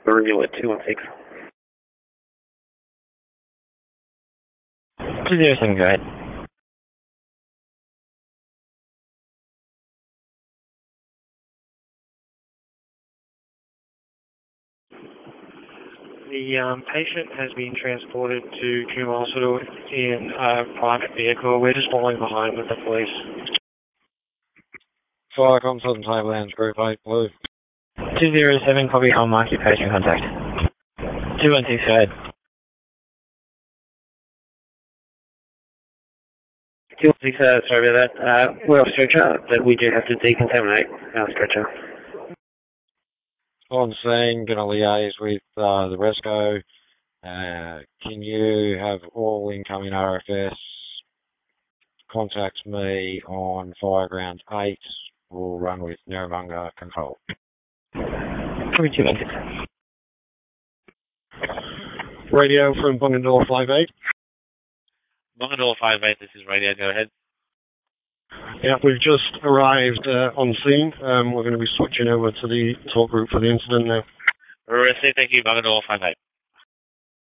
Burnville at 216. 207, go ahead. The patient has been transported to Coombe Hospital in a private vehicle. We're just following behind with the police. Firecom Southern Tablelands Group 8 Blue. 207, copy on mark your patient contact. 216, go ahead. 216, sorry about that. We're off stretcher, but we do have to decontaminate our stretcher. On scene, going to liaise with the Resco. Can you have all incoming RFS contact me on Fireground 8? We'll run with Narrabunga Control. Copy 216. Radio from Bungendore 58. Bungendore 58, this is radio, go ahead. Yeah, we've just arrived on scene. We're going to be switching over to the talk group for the incident now. Received, thank you, Bungendore 58.